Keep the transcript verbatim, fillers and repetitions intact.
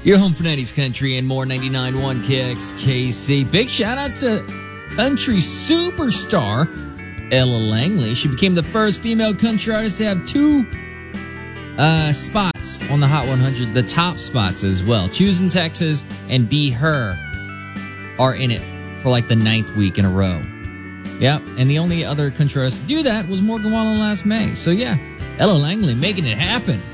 Your home for nineties country and more. Ninety-nine point one K X K C. Big shout out to country superstar Ella Langley. She became the first female country artist to have two uh, spots on the Hot one hundred, the top spots as well. Choosing Texas and Be Her are in it for like the ninth week in a row. Yep, and the only other country artist to do that was Morgan Wallen last May. So yeah, Ella Langley making it happen.